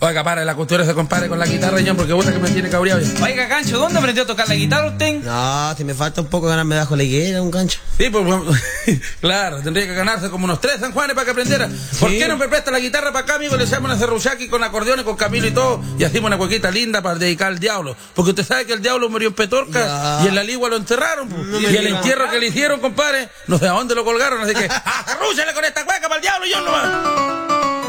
Oiga, para la costura se compare con la guitarra, ñón, porque puta que me tiene cabreado ya. Oiga, Gancho, ¿dónde aprendió a tocar la guitarra usted? No, si me falta un poco ganarme bajo la higuera, un gancho. Sí, pues, bueno, claro, tendría que ganarse como unos 3 San Juanes para que aprendiera. ¿Por qué no me presta la guitarra para acá, amigo? Le echamos una serruchaki con acordeones, con Camilo y todo, y hacemos una cuequita linda para dedicar al diablo. Porque usted sabe que el diablo murió en Petorca Ya. y en la Ligua lo enterraron. Pues. No Y me el diga. entierro que le hicieron, compadre, no sé a dónde lo colgaron, así que, ¡ah, serrúchale con esta cueca para el diablo! Y yo no.